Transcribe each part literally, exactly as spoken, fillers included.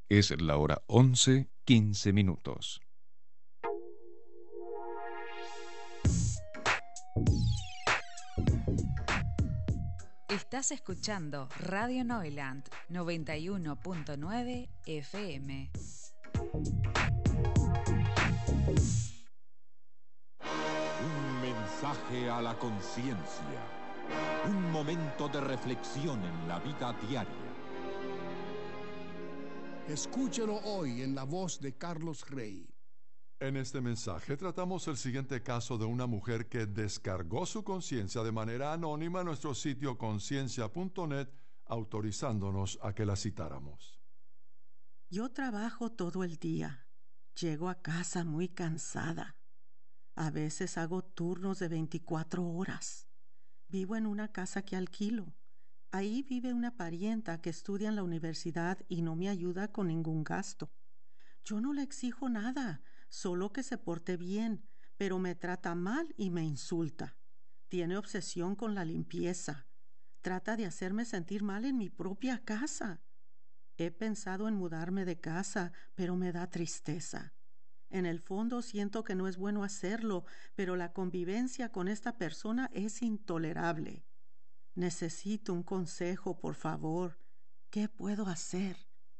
Es la hora once, quince minutos. Estás escuchando Radio Neuland noventa y uno punto nueve F M. Un mensaje a la conciencia. Un momento de reflexión en la vida diaria. Escúchelo hoy en la voz de Carlos Rey. En este mensaje tratamos el siguiente caso de una mujer que descargó su conciencia de manera anónima en nuestro sitio conciencia punto net, autorizándonos a que la citáramos. Yo trabajo todo el día. Llego a casa muy cansada. A veces hago turnos de veinticuatro horas. Vivo en una casa que alquilo. Ahí vive una parienta que estudia en la universidad y no me ayuda con ningún gasto. Yo no le exijo nada, solo que se porte bien, pero me trata mal y me insulta. Tiene obsesión con la limpieza. Trata de hacerme sentir mal en mi propia casa. He pensado en mudarme de casa, pero me da tristeza. En el fondo siento que no es bueno hacerlo, pero la convivencia con esta persona es intolerable. Necesito un consejo, por favor. ¿Qué puedo hacer?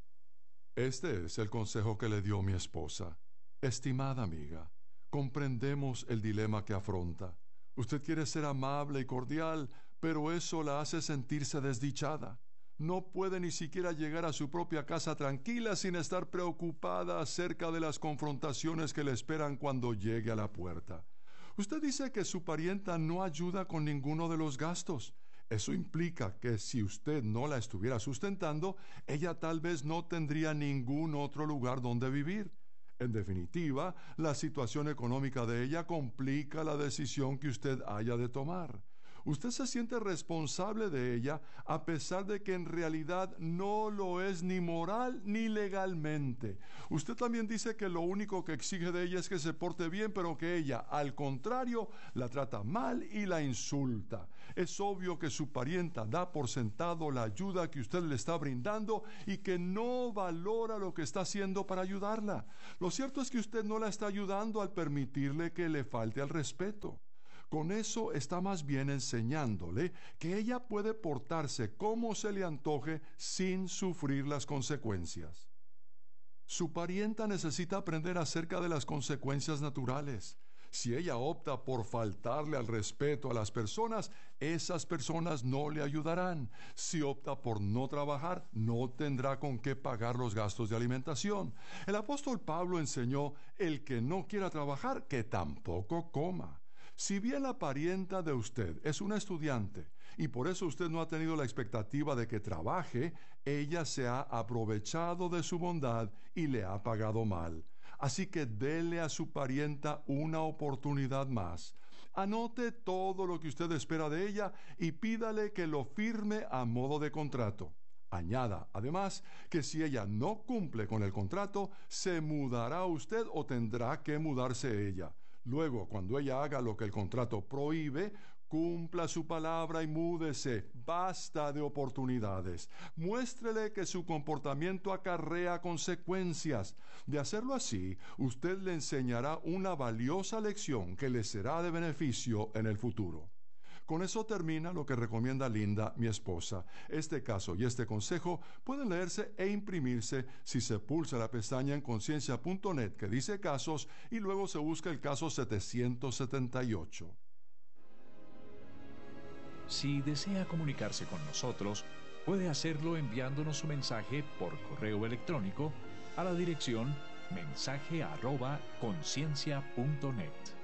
Este es el consejo que le dio mi esposa. Estimada amiga, comprendemos el dilema que afronta. Usted quiere ser amable y cordial, pero eso la hace sentirse desdichada. No puede ni siquiera llegar a su propia casa tranquila sin estar preocupada acerca de las confrontaciones que le esperan cuando llegue a la puerta. Usted dice que su parienta no ayuda con ninguno de los gastos. Eso implica que si usted no la estuviera sustentando, ella tal vez no tendría ningún otro lugar donde vivir. En definitiva, la situación económica de ella complica la decisión que usted haya de tomar. Usted se siente responsable de ella a pesar de que en realidad no lo es ni moral ni legalmente. Usted también dice que lo único que exige de ella es que se porte bien, pero que ella, al contrario, la trata mal y la insulta. Es obvio que su parienta da por sentado la ayuda que usted le está brindando y que no valora lo que está haciendo para ayudarla. Lo cierto es que usted no la está ayudando al permitirle que le falte al respeto. Con eso está más bien enseñándole que ella puede portarse como se le antoje sin sufrir las consecuencias. Su parienta necesita aprender acerca de las consecuencias naturales. Si ella opta por faltarle al respeto a las personas, esas personas no le ayudarán. Si opta por no trabajar, no tendrá con qué pagar los gastos de alimentación. El apóstol Pablo enseñó: el que no quiera trabajar, que tampoco coma. Si bien la parienta de usted es una estudiante y por eso usted no ha tenido la expectativa de que trabaje, ella se ha aprovechado de su bondad y le ha pagado mal. Así que dele a su parienta una oportunidad más. Anote todo lo que usted espera de ella y pídale que lo firme a modo de contrato. Añada, además, que si ella no cumple con el contrato, se mudará usted o tendrá que mudarse ella. Luego, cuando ella haga lo que el contrato prohíbe, cumpla su palabra y múdese. Basta de oportunidades. Muéstrele que su comportamiento acarrea consecuencias. De hacerlo así, usted le enseñará una valiosa lección que le será de beneficio en el futuro. Con eso termina lo que recomienda Linda, mi esposa. Este caso y este consejo pueden leerse e imprimirse si se pulsa la pestaña en conciencia punto net que dice casos y luego se busca el caso setecientos setenta y ocho. Si desea comunicarse con nosotros, puede hacerlo enviándonos su mensaje por correo electrónico a la dirección mensaje arroba conciencia punto net.